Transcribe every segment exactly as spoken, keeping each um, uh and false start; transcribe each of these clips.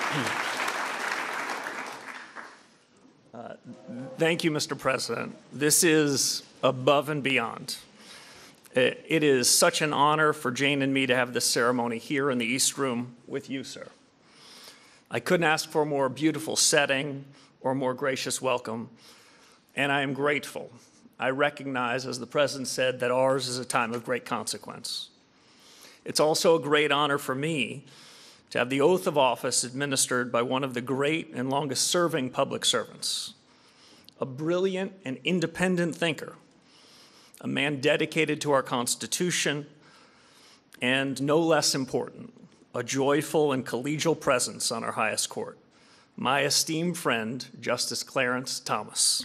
Uh, thank you, Mister President. This is above and beyond. It, it is such an honor for Jane and me to have this ceremony here in the East Room with you, sir. I couldn't ask for a more beautiful setting or a more gracious welcome, and I am grateful. I recognize, as the President said, that ours is a time of great consequence. It's also a great honor for me to have the oath of office administered by one of the great and longest-serving public servants, a brilliant and independent thinker, a man dedicated to our Constitution, and no less important, a joyful and collegial presence on our highest court, my esteemed friend, Justice Clarence Thomas.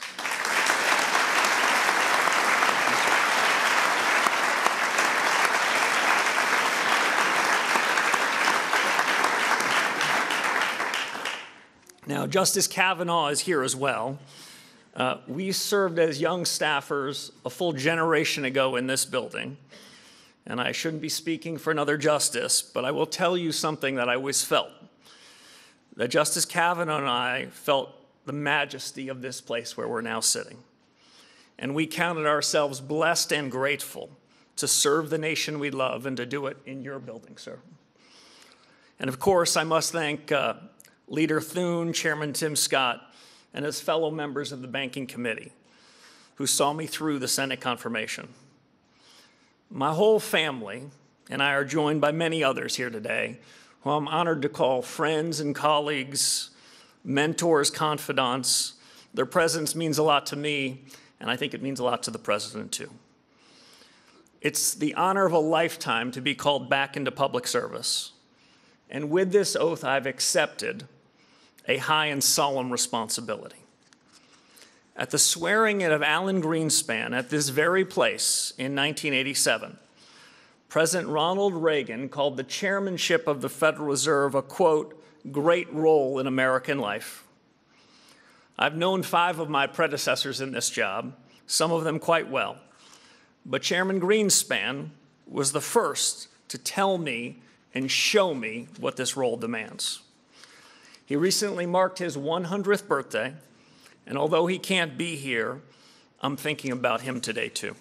Now, Justice Kavanaugh is here as well. Uh, we served as young staffers a full generation ago in this building, and I shouldn't be speaking for another justice, but I will tell you something that I always felt, that Justice Kavanaugh and I felt the majesty of this place where we're now sitting, and we counted ourselves blessed and grateful to serve the nation we love and to do it in your building, sir. And of course, I must thank uh, Leader Thune, Chairman Tim Scott, and his fellow members of the Banking Committee who saw me through the Senate confirmation. My whole family and I are joined by many others here today who I'm honored to call friends and colleagues, mentors, confidants. Their presence means a lot to me, and I think it means a lot to the President too. It's the honor of a lifetime to be called back into public service. And with this oath, I've accepted a high and solemn responsibility. At the swearing-in of Alan Greenspan at this very place in nineteen eighty-seven, President Ronald Reagan called the chairmanship of the Federal Reserve a, quote, great role in American life. I've known five of my predecessors in this job, some of them quite well, but Chairman Greenspan was the first to tell me and show me what this role demands. He recently marked his one hundredth birthday, and although he can't be here, I'm thinking about him today too.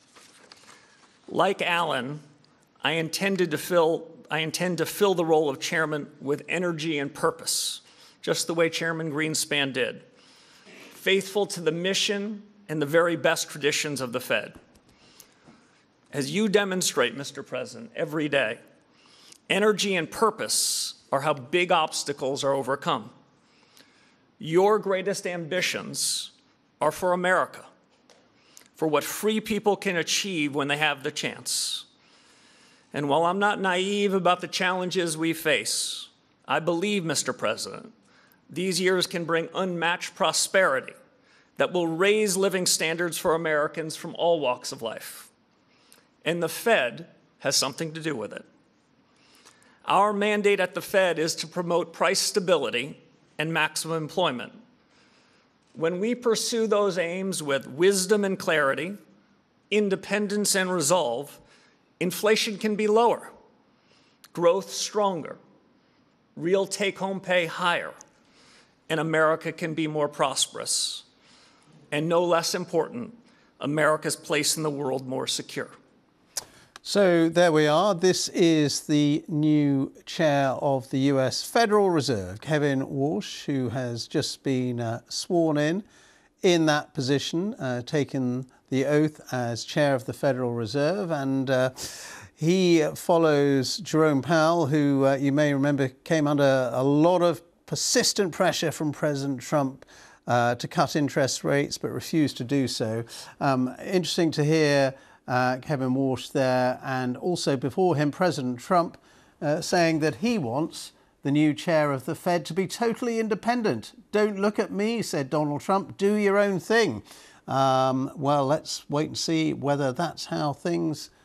Like Alan, I intended to fill, I intend to fill the role of chairman with energy and purpose, just the way Chairman Greenspan did, faithful to the mission and the very best traditions of the Fed. As you demonstrate, Mister President, every day, energy and purpose are how big obstacles are overcome. Your greatest ambitions are for America, for what free people can achieve when they have the chance. And while I'm not naive about the challenges we face, I believe, Mister President, these years can bring unmatched prosperity that will raise living standards for Americans from all walks of life. And the Fed has something to do with it. Our mandate at the Fed is to promote price stability and maximum employment. When we pursue those aims with wisdom and clarity, independence and resolve, inflation can be lower, growth stronger, real take-home pay higher, and America can be more prosperous. And no less important, America's place in the world more secure. So there we are. This is the new chair of the U S Federal Reserve, Kevin Warsh, who has just been uh, sworn in in that position, uh, taken the oath as chair of the Federal Reserve. And uh, he follows Jerome Powell, who uh, you may remember came under a lot of persistent pressure from President Trump uh, to cut interest rates, but refused to do so. Um, interesting to hear Uh, Kevin Warsh there, and also before him President Trump uh, saying that he wants the new chair of the Fed to be totally independent. Don't look at me, said Donald Trump, do your own thing. Um, well, let's wait and see whether that's how things